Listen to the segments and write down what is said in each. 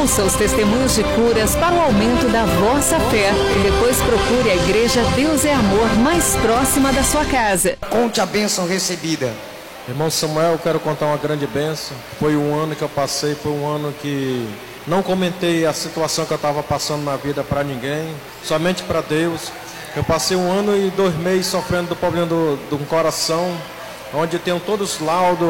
Ouça os testemunhos de curas para o aumento da vossa fé e depois procure a Igreja Deus é Amor mais próxima da sua casa. Conte a bênção recebida. Irmão Samuel, eu quero contar uma grande bênção. Foi um ano que eu passei, foi um ano que não comentei a situação que eu estava passando na vida para ninguém, somente para Deus. Eu passei 1 ano e 2 meses sofrendo do problema do coração, onde tenho todos os laudos,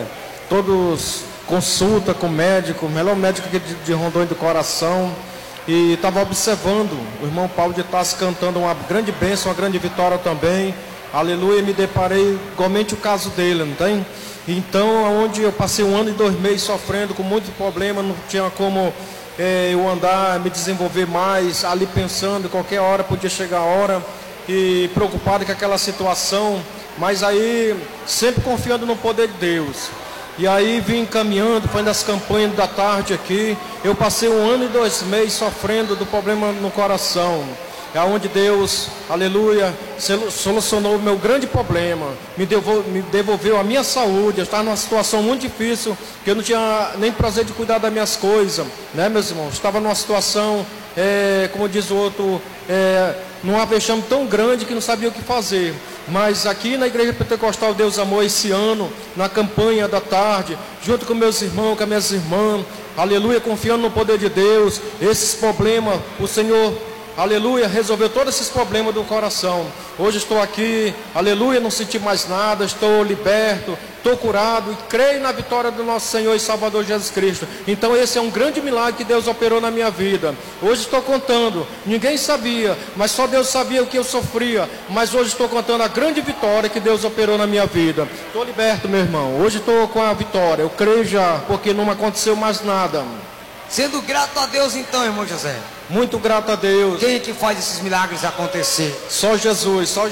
todos consulta com médico, o melhor médico aqui de Rondônia do coração. E estava observando o irmão Paulo de Tarso cantando uma grande bênção, uma grande vitória também. Aleluia, me deparei igualmente o caso dele, não tem? Então, onde eu passei 1 ano e 2 meses sofrendo com muito problema, não tinha como eu andar, me desenvolver mais, ali pensando, qualquer hora podia chegar a hora, e preocupado com aquela situação, mas aí sempre confiando no poder de Deus. E aí vim caminhando, fazendo as campanhas da tarde aqui. Eu passei 1 ano e 2 meses sofrendo do problema no coração. É onde Deus, aleluia, solucionou o meu grande problema, me devolveu a minha saúde. Eu estava numa situação muito difícil, que eu não tinha nem prazer de cuidar das minhas coisas, né, meus irmãos? Estava numa situação, como diz o outro, num vexame tão grande que não sabia o que fazer. Mas aqui na Igreja Pentecostal Deus Amor, esse ano, na campanha da tarde, junto com meus irmãos, com as minhas irmãs, aleluia, confiando no poder de Deus, esses problemas, o Senhor, aleluia, resolveu todos esses problemas do coração. Hoje estou aqui, aleluia, não senti mais nada, estou liberto, estou curado e creio na vitória do nosso Senhor e Salvador Jesus Cristo. Então esse é um grande milagre que Deus operou na minha vida. Hoje estou contando, ninguém sabia, mas só Deus sabia o que eu sofria. Mas hoje estou contando a grande vitória que Deus operou na minha vida. Estou liberto, meu irmão, hoje estou com a vitória, eu creio já, porque não aconteceu mais nada. Sendo grato a Deus então, irmão José. Muito grato a Deus. Quem é que faz esses milagres acontecer? Só Jesus, só